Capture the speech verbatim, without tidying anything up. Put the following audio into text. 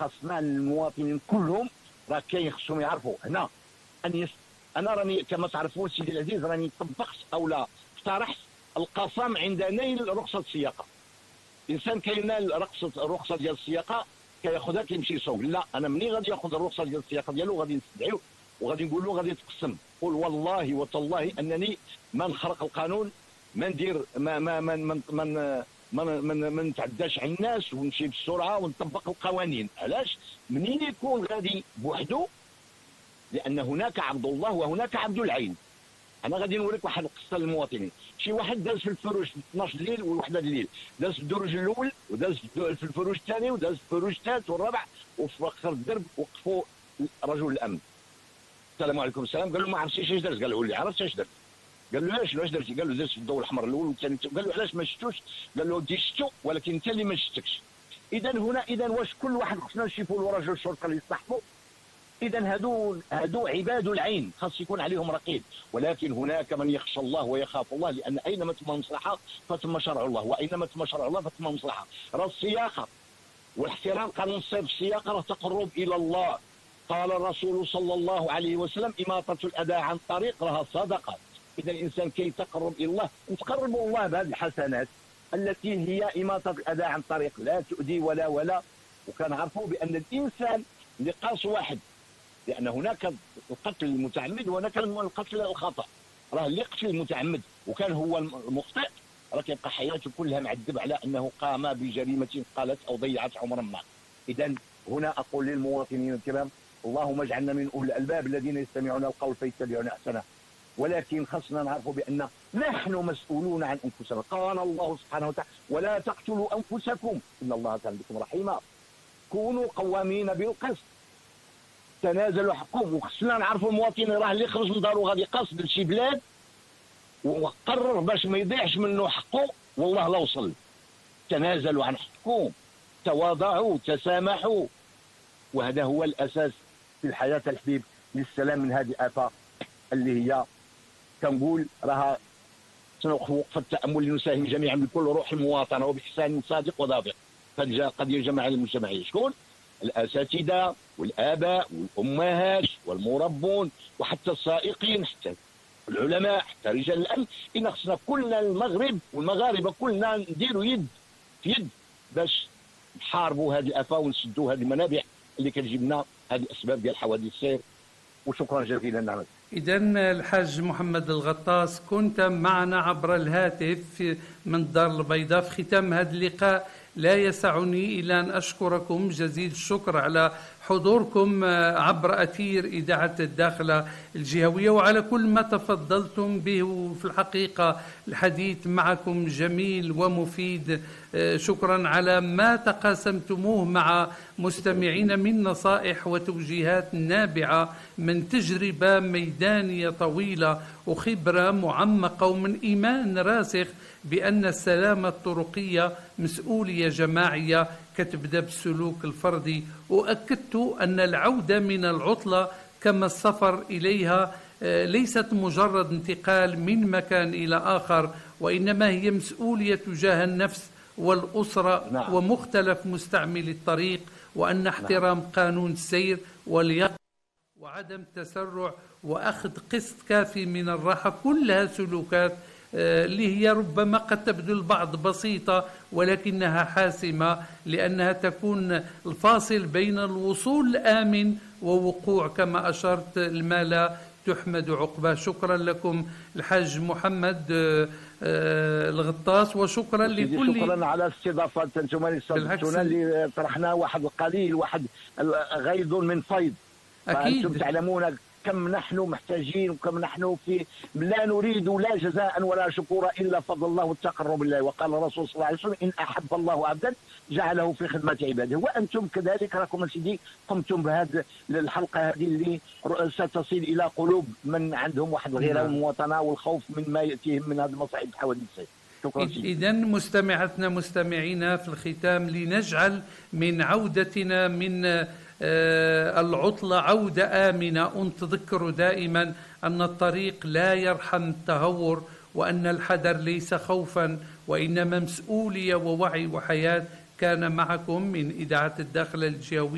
خاصنا المواطنين كلهم راه كاين خصهم يعرفوا هنا ان يس... انا راني كما تعرفون سيدي العزيز راني طبقت او لا اقترحت القسم عند نيل رخصه السياقه. الانسان كينال رخصه الرخصه ديال السياقه كياخذها كيمشي يسوق. لا، انا ملي غادي ياخذ الرخصه ديال السياقه ديالو غادي نستدعيو وغادي نقول له غادي يتقسم. قول والله وتالله انني ما نخرق القانون، ما ندير ما ما ما من من ما ما ما نتعداش على الناس ونمشي بالسرعه ونطبق القوانين. علاش؟ منين يكون غادي بوحدو، لان هناك عبد الله وهناك عبد العين. انا غادي نوريك واحد القصه للمواطنين. شي واحد داز في الفروج في اثناش الليل وواحده الليل، داز في الدرج الاول وداز في الفروج الثاني وداز في الفروج الثالث والرابع، وفي اخر الدرب وقفوا رجل الامن. السلام عليكم. السلام. قال له ما عرفتيش اش درت؟ قال له لي عرفت اش درت. قال له علاش؟ واش درتي؟ قال له درت في الضوء الاحمر الاول والثاني. قال له علاش ما شفتوش؟ قال له دي شفتو ولكن انت اللي ما شفتكش. اذا هنا اذا واش كل واحد خصنا نشوفوا له رجل الشرطه اللي يصحفوا؟ اذا هادو هادو عباد العين خاص يكون عليهم رقيب. ولكن هناك من يخشى الله ويخاف الله، لان اينما تم مصلحه فتم شرع الله، واينما تم شرع الله فتم مصلحه. راه السياقه واحترام قانون السير في السياقه راه تقرب الى الله. قال الرسول صلى الله عليه وسلم إماطة الأذى عن طريق لها صدقة. إذا الإنسان كي تقرب إلى الله نتقرب الله بهذه الحسنات التي هي إماطة الأذى عن طريق لا تؤذي ولا ولا. وكنعرفوا بأن الإنسان لقاس واحد، لأن هناك القتل المتعمد وهناك القتل الخطأ. راه اللي قتل المتعمد وكان هو المخطئ راه كيبقى حياته كلها معذب على أنه قام بجريمة قالت أو ضيعت عمرا ما. إذا هنا أقول للمواطنين الكرام اللهم اجعلنا من اولي الالباب الذين يستمعون القول فيتبعون احسنه. ولكن خصنا نعرفوا بان نحن مسؤولون عن انفسنا. قال الله سبحانه وتعالى ولا تقتلوا انفسكم ان الله كان بكم رحيما. كونوا قوامين بالقسط، تنازلوا حقكم. وخصنا نعرفوا المواطن راه اللي خرج من دارو غادي قاصد لشي بلاد وقرر باش ما يضيعش منه حقه، والله لا وصل. تنازلوا عن حقكم، تواضعوا، تسامحوا، وهذا هو الاساس في الحياه الحبيب للسلام من هذه الآفة اللي هي كنقول راها وقفة التأمل لنساهم جميعا بكل روح المواطنة وبإحسان صادق وضابط. قد جمع المجتمع شكون؟ الأساتذة والآباء والأمهات والمربون وحتى السائقين حتى العلماء حتى رجال الأمن. إن خصنا كلنا المغرب والمغاربة كلنا نديروا يد في يد باش نحاربوا هذه الآفة ونسدوا هذه المنابع اللي كتجيب لنا هذه الاسباب ديال حوادث السير. وشكرا جزيلا. نعم. اذا الحاج محمد الغطاس كنت معنا عبر الهاتف من الدار البيضاء في ختام هذا اللقاء. لا يسعني الا ان اشكركم جزيل الشكر على حضوركم عبر اثير اذاعه الداخله الجهويه وعلى كل ما تفضلتم به. وفي الحقيقه الحديث معكم جميل ومفيد. شكرا على ما تقاسمتموه مع مستمعين من نصائح وتوجيهات نابعه من تجربه ميدانيه طويله وخبره معمقه ومن ايمان راسخ بأن السلامة الطرقية مسؤولية جماعية كتبدأ بالسلوك الفردي. وأكدت أن العودة من العطلة كما السفر إليها ليست مجرد انتقال من مكان إلى آخر، وإنما هي مسؤولية تجاه النفس والأسرة نعم. ومختلف مستعملي الطريق، وأن احترام نعم. قانون السير واليقظة وعدم التسرع وأخذ قسط كافي من الراحة كلها سلوكات اللي هي ربما قد تبدو البعض بسيطة ولكنها حاسمة، لأنها تكون الفاصل بين الوصول الآمن ووقوع كما أشرت ما لا تحمد عقباه. شكرا لكم الحاج محمد الغطاس، وشكرا لكل شكرا على استضافة انتم اللي طرحنا واحد القليل واحد غيض من فيض. أكيد أنتم تعلمون كم نحن محتاجين وكم نحن في لا نريد لا جزاء ولا شكورا الا فضل الله والتقرب لله. وقال الرسول صلى الله عليه وسلم ان احب الله عبدا جعله في خدمه عباده. وانتم كذلك راكم سيدي قمتم بهذه الحلقه هذه اللي ستصل الى قلوب من عندهم واحد الغيره والمواطنه والخوف من ما ياتيهم من هذه المصائب الحوادث. إذا مستمعتنا مستمعينا في الختام لنجعل من عودتنا من العطلة عودة آمنة. ونتذكر دائما أن الطريق لا يرحم التهور، وأن الحذر ليس خوفا وإنما مسؤولية ووعي وحياة. كان معكم من إذاعة الداخلة الجهوية